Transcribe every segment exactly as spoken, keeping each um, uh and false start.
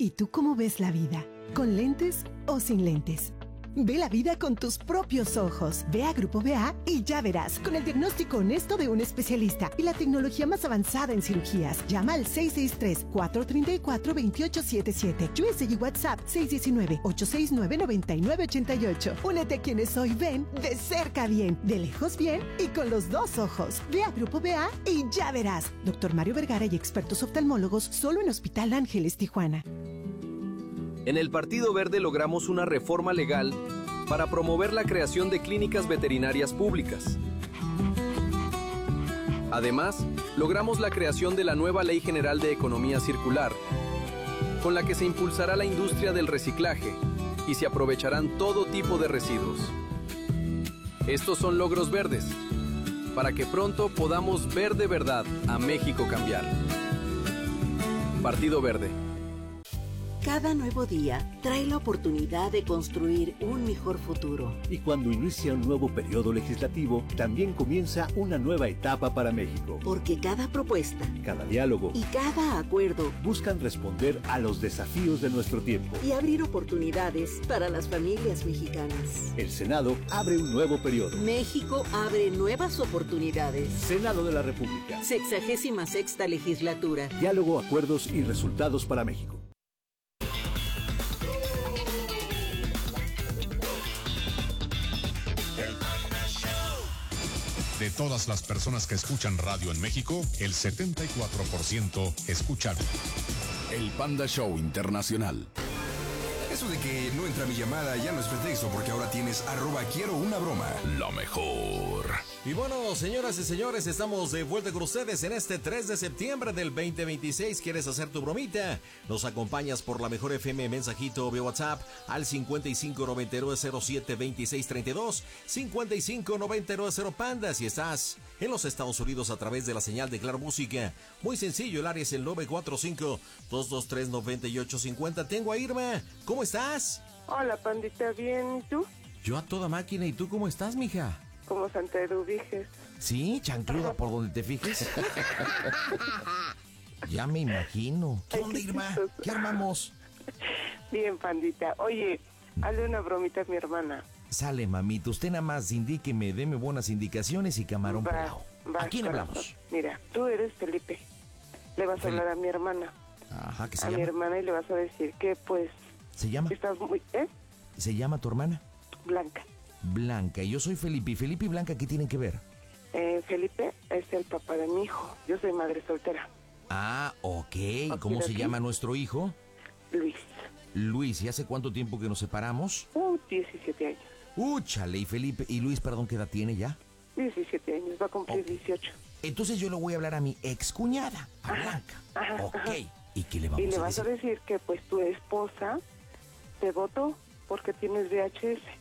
¿Y tú cómo ves la vida? ¿Con lentes o sin lentes? Ve la vida con tus propios ojos. Ve a Grupo B A y ya verás, con el diagnóstico honesto de un especialista y la tecnología más avanzada en cirugías. Llama al seis seis tres, cuatro tres cuatro, dos ocho siete siete. U S y WhatsApp seis uno nueve, ocho seis nueve, nueve nueve ocho ocho. Únete a quienes hoy ven de cerca bien, de lejos bien y con los dos ojos. Ve a Grupo B A y ya verás. Doctor Mario Vergara y expertos oftalmólogos solo en Hospital Ángeles, Tijuana. En el Partido Verde logramos una reforma legal para promover la creación de clínicas veterinarias públicas. Además, logramos la creación de la nueva Ley General de Economía Circular, con la que se impulsará la industria del reciclaje y se aprovecharán todo tipo de residuos. Estos son logros verdes, para que pronto podamos ver de verdad a México cambiar. Partido Verde. Cada nuevo día trae la oportunidad de construir un mejor futuro. Y cuando inicia un nuevo periodo legislativo, también comienza una nueva etapa para México. Porque cada propuesta, cada diálogo y cada acuerdo buscan responder a los desafíos de nuestro tiempo y abrir oportunidades para las familias mexicanas. El Senado abre un nuevo periodo. México abre nuevas oportunidades. Senado de la República. Sexagésima sexta legislatura. Diálogo, acuerdos y resultados para México. De todas las personas que escuchan radio en México, el setenta y cuatro por ciento escucha El Panda Show Internacional. Eso de que no entra mi llamada ya no es pretexto, porque ahora tienes arroba quiero una broma. Lo mejor. Y bueno, señoras y señores, estamos de vuelta con ustedes en este tres de septiembre del veinte veintiséis. ¿Quieres hacer tu bromita? Nos acompañas por la mejor F M, mensajito vía WhatsApp al cincuenta y cinco noventa y nueve cero siete veintiséis treinta y dos, cincuenta y cinco noventa y nueve cero Panda. Si estás en los Estados Unidos a través de la señal de Claro Música, muy sencillo, el área es el nueve cuatro cinco, dos dos tres, nueve ocho cinco cero. Tengo a Irma. ¿Cómo estás? Hola, Pandita, ¿bien? ¿Y tú? Yo a toda máquina. ¿Y tú cómo estás, mija? Como Santa Eduviges. Sí, chancluda por donde te fijes. Ya me imagino. ¿Qué onda, Irma? ¿Qué armamos? Bien, Pandita. Oye, hazle una bromita a mi hermana. Sale, mamita. Usted nada más indíqueme, deme buenas indicaciones y camarón Va, pelado. va, ¿A quién corazón. hablamos? Mira, tú eres Felipe. Le vas a Felipe. hablar a mi hermana. Ajá, ¿qué se a llama? mi hermana y le vas a decir que, pues... ¿Se llama? Estás muy... ¿Eh? ¿Se llama tu hermana? Blanca. Blanca. Y yo soy Felipe. ¿Y Felipe y Blanca qué tienen que ver? Eh, Felipe es el papá de mi hijo. Yo soy madre soltera. Ah, ok. Ok, ¿Cómo se ok. llama nuestro hijo? Luis. Luis. ¿Y hace cuánto tiempo que nos separamos? Uh, diecisiete años. Uh, chale. ¿Y Felipe y Luis, perdón, qué edad tiene ya? diecisiete años. Va a cumplir Ok. dieciocho. Entonces yo le voy a hablar a mi excuñada, a Blanca. Ajá, Ok. ajá. ¿Y qué le vamos Y le a vas decir? a decir que, pues, tu esposa te votó porque tienes V H S.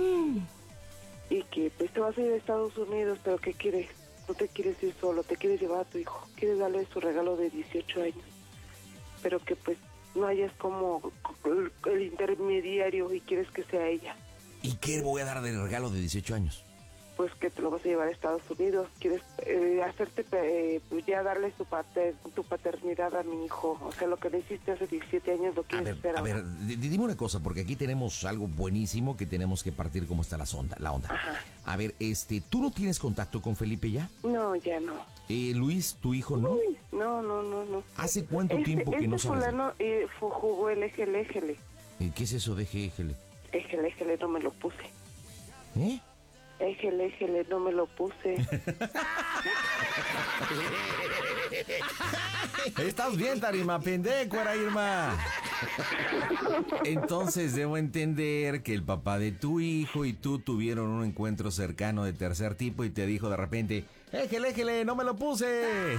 Y que, pues, te vas a ir a Estados Unidos, pero ¿qué quieres? No te quieres ir solo, te quieres llevar a tu hijo. Quieres darle su regalo de dieciocho años. Pero que, pues, no hayas como el, el intermediario y quieres que sea ella. ¿Y qué voy a dar de regalo de dieciocho años? Pues que te lo vas a llevar a Estados Unidos. Quieres eh, hacerte, eh, pues, ya darle su pater, tu paternidad a mi hijo. O sea, lo que le hiciste hace diecisiete años lo A quieres ver, hacer a ahora. ver, di- dime una cosa, porque aquí tenemos algo buenísimo que tenemos que partir cómo está la onda, la onda. Ajá. A ver, este, ¿tú no tienes contacto con Felipe ya? No, ya no. Eh, Luis, tu hijo, ¿no? Uy, no, no, no, no. ¿Hace cuánto Este- tiempo que este no sabes? de- fulano eh, fu- jugó el ejele, ejele. Eh, ¿Qué es eso de G G L? Ejele, ejele, no me lo puse. ¿Eh? Ejele, ejele, no me lo puse. Estás bien, Tarima, pendejo era Irma. Entonces debo entender que el papá de tu hijo y tú tuvieron un encuentro cercano de tercer tipo y te dijo de repente, éjele, éjele, no me lo puse.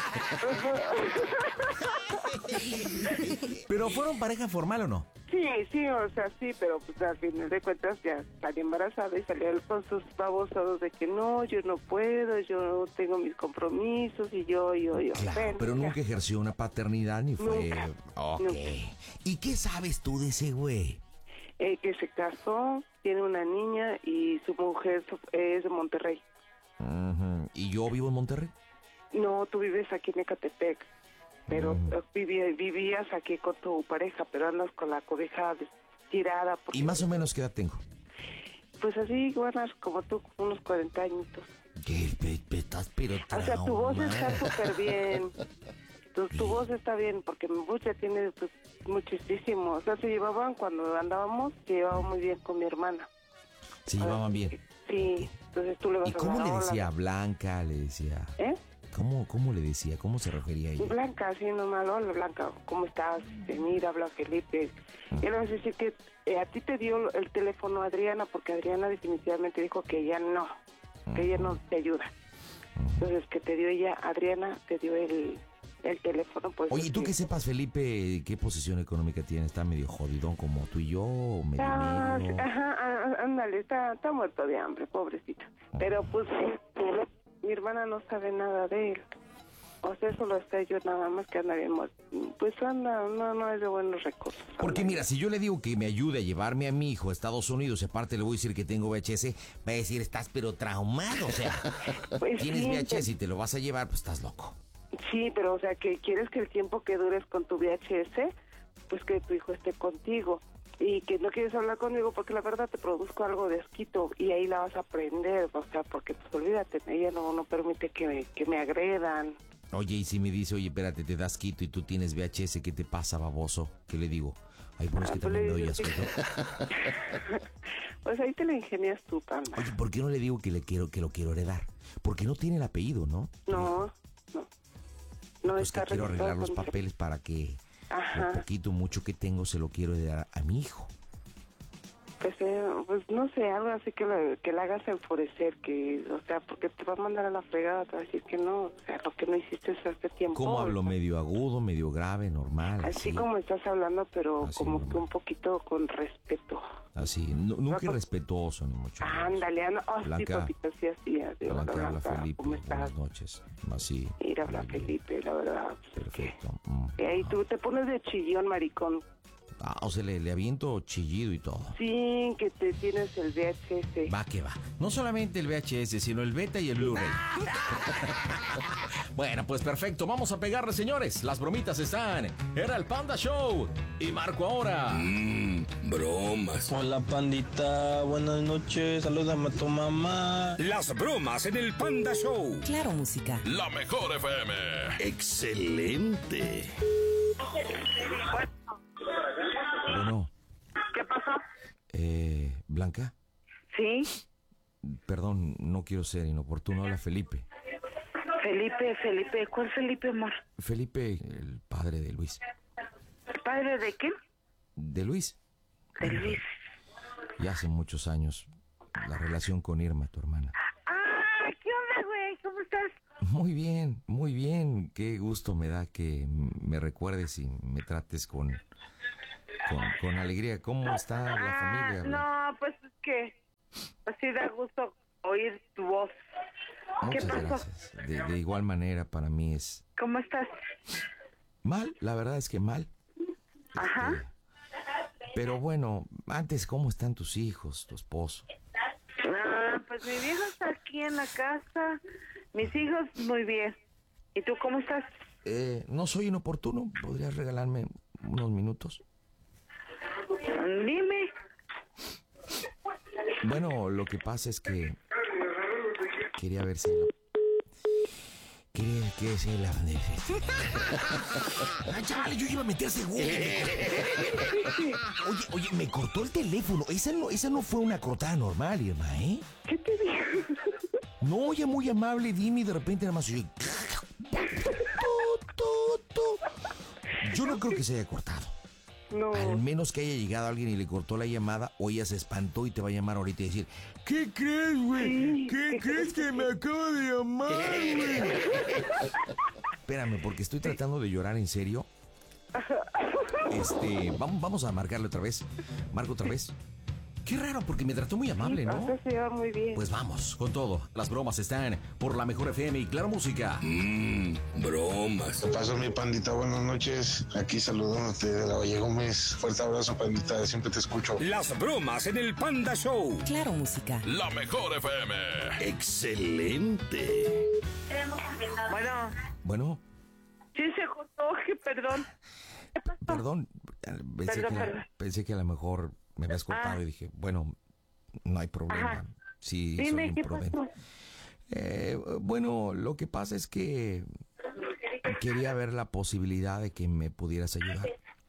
¿Pero fueron pareja formal o no? Sí, sí, o sea, sí, pero pues al final de cuentas ya salió embarazada y salió con sus babosados de que no, yo no puedo, yo tengo mis compromisos y yo, yo, yo. Claro, Bueno, pero ya. nunca ejerció una paternidad ni fue... Nunca, Ok. nunca. ¿Y qué sabes tú de ese güey? Eh, que se casó, tiene una niña y su mujer es de Monterrey. Ujú. ¿Y yo vivo en Monterrey? No, tú vives aquí en Ecatepec. pero Mm. viví- vivías aquí con tu pareja, pero andas con la cobija tirada. ¿Y más o menos qué edad tengo? Pues así, buenas, como tú, unos cuarenta añitos. ¿Qué? Pe, pe, estás pero O sea, tu voz está traumada. súper bien. Tu, tu voz está bien, porque mi voz ya tiene pues, muchísimo. O sea, se llevaban, cuando andábamos, se llevaban muy bien con mi hermana. Se llevaban bien. Sí, entonces tú le vas ¿Y a cómo hablar, le "Hola". decía? Blanca, le decía. ¿Eh? ¿Cómo, cómo le decía? ¿Cómo se refería a ella? Blanca, así nomás, hola Blanca, ¿cómo estás? Eh, mira, habla Felipe. Y él va a decir que eh, a ti te dio el teléfono Adriana, porque Adriana definitivamente dijo que ella no, que ella no te ayuda. Entonces, que te dio ella, Adriana, te dio el, el teléfono. Pues, Oye, ¿y tú sí. que sepas, Felipe, qué posición económica tiene? ¿Está medio jodidón como tú y yo? ¿O medio Ah, sí, negro? ajá, ah, ándale, está, está muerto de hambre, pobrecito. Pero pues este, mi hermana no sabe nada de él. O sea, eso lo sé yo nada más, que anda bien muerto. Pues anda, no, no es de buenos recursos. Porque anda. mira, si yo le digo que me ayude a llevarme a mi hijo a Estados Unidos, y aparte le voy a decir que tengo V H S, va a decir, estás pero traumado, o sea, Pues tienes sí, V H S pero- y te lo vas a llevar, pues estás loco. Sí, pero o sea, que quieres que el tiempo que dures con tu V H S, pues que tu hijo esté contigo. Y que no quieres hablar conmigo porque la verdad te produzco algo de asquito y ahí la vas a aprender, o sea, porque pues olvídate, ella no, no permite que me, que me agredan. Oye, y si me dice, oye, espérate, te das quito y tú tienes V H S, ¿qué te pasa, baboso? ¿Qué le digo? Ay, bueno, es que Ah, pues también le doy dices asco. Pues ahí te la ingenias tú, Panda. Oye, ¿por qué no le digo que le quiero, que lo quiero heredar? Porque no tiene el apellido, ¿no? No, no. No Pues que está quiero arreglar registrado los con mi- papeles para que Ajá. lo poquito, mucho que tengo se lo quiero heredar a mi hijo. Pues, eh, pues no sé, algo así que le, que la hagas enfurecer, que, o sea, porque te va a mandar a la fregada, te va a decir que no, o sea, lo que no hiciste hace tiempo. ¿Cómo hablo? o sea, ¿Medio agudo, medio grave, normal? Así Así, como estás hablando, pero Así, como normal. que un poquito con respeto. así. Nu- nunca No, irrespetuoso, ni mucho menos. Ándale, anda. Oh, sí, Blanca. papito, sí, así, así. Blanca, habla Blanca, Felipe. ¿cómo estás? Buenas noches. Así. Mira, habla Muy bien. Felipe, la verdad. Perfecto. Mm. Y ahí tú te pones de chillón, maricón. Ah, o sea, le, le aviento chillido y todo. Sí, que te tienes el V H S. Va que va. No solamente el V H S, sino el beta y el Blu-ray. Bueno, pues perfecto. Vamos a pegarle, señores. Las bromitas están. Era el Panda Show. Y marco ahora. Mmm, bromas. Hola pandita, buenas noches, salúdame a tu mamá. Las bromas en el Panda Show. Claro, música. La mejor F M. Excelente. Bueno, ¿Qué pasó? eh, Blanca, Sí, perdón, no quiero ser inoportuno. Habla Felipe. Felipe, Felipe. ¿Cuál Felipe, amor? Felipe, el padre de Luis. ¿Padre de qué? ¿De Luis? De Luis. Ya hace muchos años. La relación con Irma, tu hermana. Ah, ¿qué onda, güey? ¿Cómo estás? Muy bien, muy bien. Qué gusto me da que me recuerdes y me trates con, con, con alegría. ¿Cómo está la familia? Blanca? No, pues es que así da gusto oír tu voz. ¿Qué Muchas pasó? gracias. De, de igual manera, para mí es ¿Cómo estás? mal. La verdad es que mal. Ajá. Este, pero bueno, antes, ¿cómo están tus hijos, tu esposo? Ah, pues mi viejo está aquí en la casa. Mis hijos, muy bien. ¿Y tú cómo estás? Eh, no soy inoportuno. ¿Podrías regalarme unos minutos? Dime. Bueno, lo que pasa es que quería ver si la... Quería que si la... Ay, chale, yo iba a meter seguro. Oye, oye, me cortó el teléfono. Esa no, esa no fue una cortada normal, Irma, ¿eh? ¿Qué te digo? No, ella muy amable, dime, y de repente nada más oye... Tu, tu, tu. Yo no creo que se haya cortado. No. Al menos que haya llegado alguien y le cortó la llamada, o ella se espantó y te va a llamar ahorita y decir, ¿qué crees, güey? Sí. ¿Qué crees que me acaba de llamar, güey? Espérame, porque estoy tratando de llorar en serio. Este, vamos, vamos a marcarle otra vez. Marco otra vez. Qué raro, porque me trató muy amable, ¿no? Usted se lleva muy bien. Pues vamos, con todo. Las bromas están por la mejor F M y Claro Música. Mmm, bromas. ¿Qué pasó, mi pandita? Buenas noches. Aquí saludándote de la Valle Gómez. Fuerte abrazo, pandita. Siempre te escucho. Las bromas en el Panda Show. Claro, música. La mejor F M. Excelente. Bueno, Bueno, Sí, se cortó, que perdón. ¿Qué pasó? Perdón, pensé, Perdón, que, perdón. pensé que a lo mejor me habías cortado Ah. y dije, bueno, no hay problema. Ajá. Sí, Dime, soy ¿qué imprudente. pasó? Eh, bueno, lo que pasa es que quería ver la posibilidad de que me pudieras ayudar.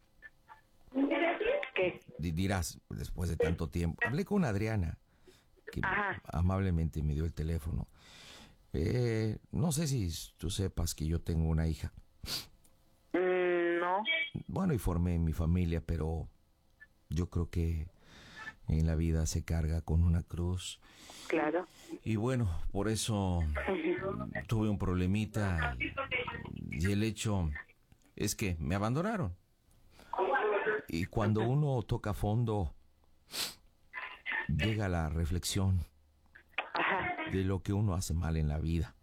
¿Qué? Di- Dirás, después de tanto tiempo. Hablé con Adriana, que Ajá. amablemente me dio el teléfono. Eh, no sé si tú sepas que yo tengo una hija. Mm, no. Bueno, y formé mi familia, pero yo creo que en la vida se carga con una cruz. Claro. Y bueno, por eso tuve un problemita y, y el hecho es que me abandonaron. Y cuando uno toca fondo, llega la reflexión de lo que uno hace mal en la vida.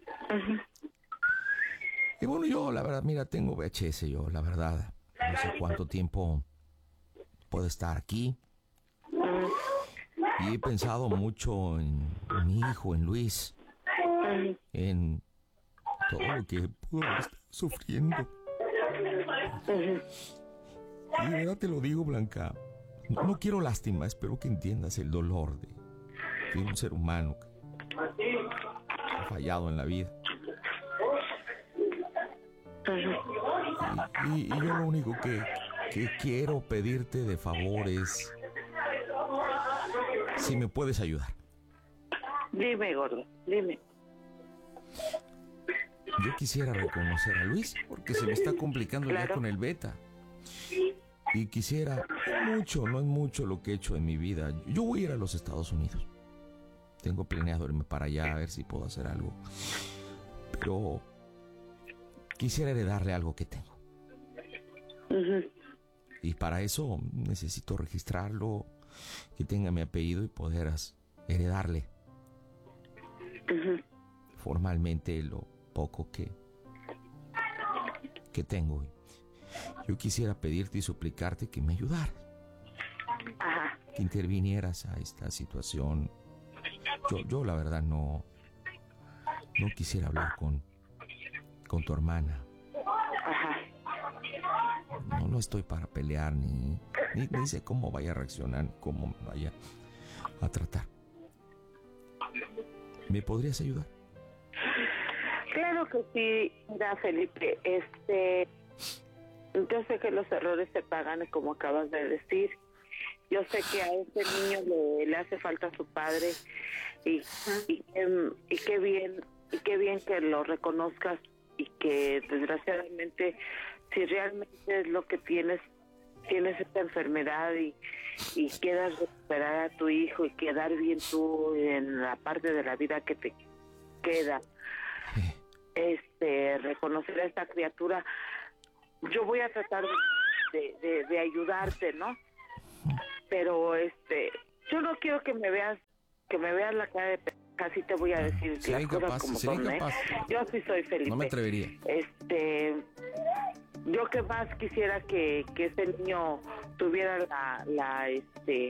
Y bueno, yo la verdad, mira, tengo V H S, yo la verdad, no sé cuánto tiempo puedo estar aquí. Y he pensado mucho en mi hijo, en Luis, en todo lo que pudo estar sufriendo. Y de verdad te lo digo, Blanca, no, no quiero lástima, espero que entiendas el dolor de, de un ser humano que ha fallado en la vida. Y, y- y yo lo único que, que quiero pedirte de favor es si me puedes ayudar. Dime, gordo, dime. Yo quisiera reconocer a Luis porque se me está complicando ya Claro. con el beta. Y quisiera, no es mucho, no es mucho lo que he hecho en mi vida. Yo voy a ir a los Estados Unidos. Tengo planeado irme para allá a ver si puedo hacer algo. Pero quisiera heredarle algo que tengo. Ujú. Y para eso necesito registrarlo, que tenga mi apellido y poder as- heredarle Ujú. formalmente lo poco que, que tengo. Yo quisiera pedirte y suplicarte que me ayudaras, Ajá. que intervinieras a esta situación. Yo, yo la verdad no, no quisiera hablar con, con tu hermana. Ajá. No, no estoy para pelear ni, ni, ni sé cómo vaya a reaccionar, cómo me vaya a tratar. ¿Me podrías ayudar? Claro que sí, mira, Felipe, este, yo sé que los errores se pagan, como acabas de decir. Yo sé que a este niño le, le hace falta a su padre y, y, que- y qué bien, y qué bien que lo reconozcas y que desgraciadamente, si realmente es lo que tienes, tienes esta enfermedad y, y quieras recuperar a tu hijo y quedar bien tú en la parte de la vida que te queda, este, reconocer a esta criatura, yo voy a tratar de, de, de ayudarte, ¿no? Pero este, yo no quiero que me veas, que me veas la cara de p***, así te voy a decir Sería las cosas incapaz, como sería son, ¿eh? incapaz. Yo sí soy Felipe. No me atrevería. Este, yo que más quisiera que, que ese niño tuviera la, la este,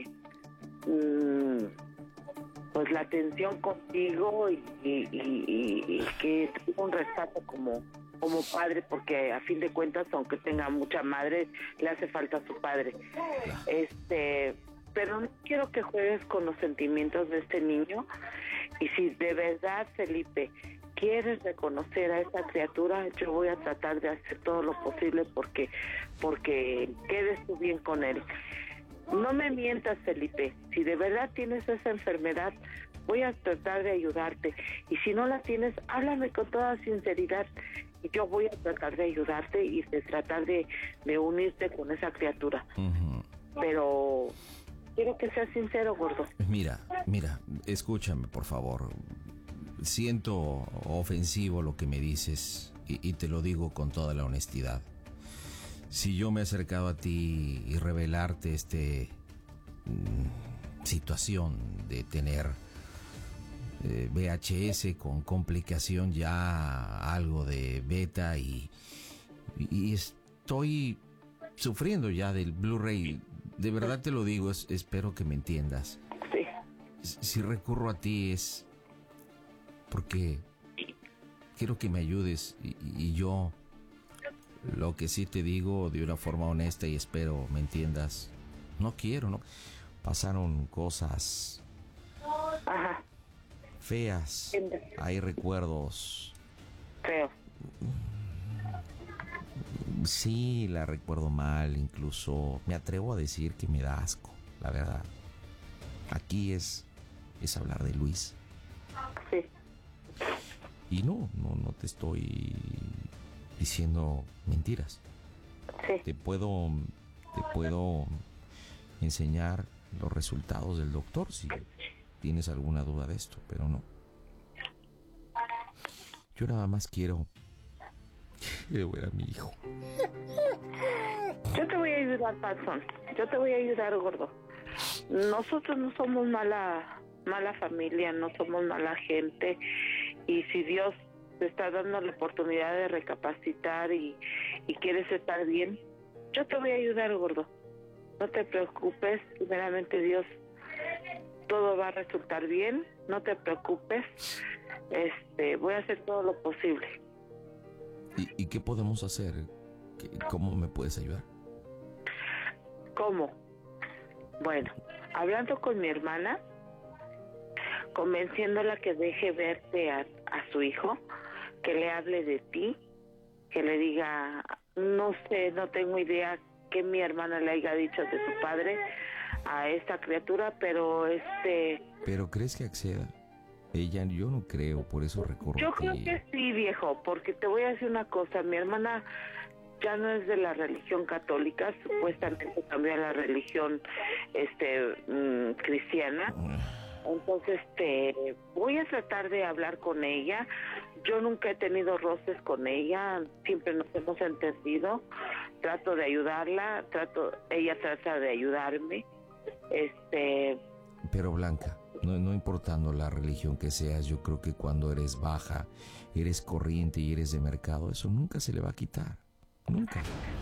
mm, pues la atención contigo y, y, y- y que tuviera un respeto como como padre, porque a fin de cuentas, aunque tenga mucha madre, le hace falta a su padre. Este, pero no quiero que juegues con los sentimientos de este niño. Y si de verdad, Felipe, quieres reconocer a esta criatura, yo voy a tratar de hacer todo lo posible porque porque quedes tú bien con él. No me mientas, Felipe. Si de verdad tienes esa enfermedad, voy a tratar de ayudarte. Y si no la tienes, háblame con toda sinceridad. Y yo voy a tratar de ayudarte y de tratar de, de unirte con esa criatura. Ujú. Pero quiero que seas sincero, gordo. Mira, mira, escúchame, por favor. Siento ofensivo lo que me dices y, y te lo digo con toda la honestidad. Si yo me he acercado a ti y revelarte este mm, situación de tener eh, V H S con complicación ya algo de beta y, y estoy sufriendo ya del Blu-ray, de verdad te lo digo, es, espero que me entiendas. Sí. Si recurro a ti es porque quiero que me ayudes y, y yo Lo que sí te digo de una forma honesta y espero me entiendas, no quiero, ¿no? Pasaron cosas Ajá. feas, hay recuerdos. Feo. Sí, la recuerdo mal, incluso me atrevo a decir que me da asco, la verdad. Aquí es, es hablar de Luis. Sí. Y no, no, no te estoy diciendo mentiras. Sí. Te puedo, te puedo enseñar los resultados del doctor si tienes alguna duda de esto, pero no. Yo nada más quiero, quiero ver a mi hijo. Yo te voy a ayudar, Panzón. Yo te voy a ayudar, gordo. Nosotros no somos mala, mala familia, no somos mala gente. Y si Dios te está dando la oportunidad de recapacitar y, y quieres estar bien, yo te voy a ayudar, gordo. No te preocupes, primeramente Dios, todo va a resultar bien, no te preocupes. Este, voy a hacer todo lo posible. ¿Y, y qué podemos hacer? ¿Qué, ¿Cómo me puedes ayudar? ¿Cómo? Bueno, hablando con mi hermana, convenciéndola que deje verte a, a su hijo, que le hable de ti, que le diga, no sé, no tengo idea que mi hermana le haya dicho de su padre a esta criatura, pero este... ¿Pero crees que acceda? Ella, yo no creo, por eso recorro. Yo creo que sí, viejo, porque te voy a decir una cosa, mi hermana ya no es de la religión católica, supuestamente cambió a la religión este mmm, cristiana. Entonces, este, voy a tratar de hablar con ella. Yo nunca he tenido roces con ella, siempre nos hemos entendido. Trato de ayudarla, trato, ella trata de ayudarme. Este. Pero Blanca, no, no importando la religión que seas, yo creo que cuando eres baja, eres corriente y eres de mercado, eso nunca se le va a quitar, nunca.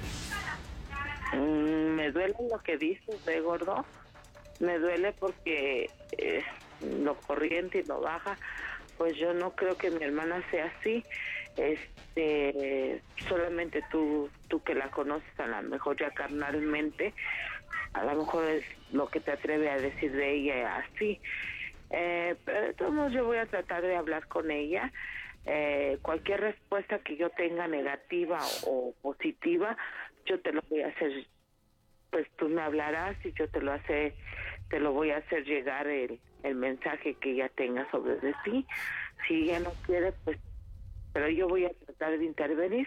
Mm, me duele lo que dices, de gordo. Me duele porque eh, lo corriente y lo baja, pues yo no creo que mi hermana sea así. Este, solamente tú, tú que la conoces a lo mejor ya carnalmente, a lo mejor es lo que te atreve a decir de ella así. Eh, pero de todos modos yo voy a tratar de hablar con ella. Eh, cualquier respuesta que yo tenga negativa o, o positiva, yo te lo voy a hacer. Pues tú me hablarás y yo te lo hace, te lo voy a hacer llegar el, el mensaje que ella tenga sobre de ti. Si ella no quiere, pues, pero yo voy a tratar de intervenir.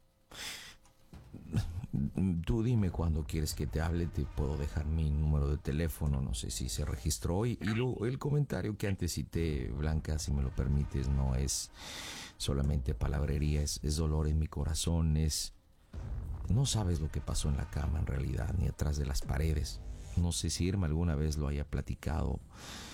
Tú dime cuando quieres que te hable, te puedo dejar mi número de teléfono, no sé si se registró hoy. Y lo, el comentario que antes cité, Blanca, si me lo permites, no es solamente palabrería, es, es dolor en mi corazón, es... No sabes lo que pasó en la cama en realidad, ni atrás de las paredes. No sé si Irma alguna vez lo haya platicado.